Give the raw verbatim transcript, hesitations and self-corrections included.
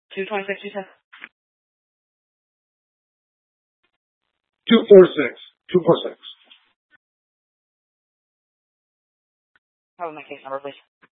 two twenty-six, you said? two forty-six. two forty-six. Have my case number, please.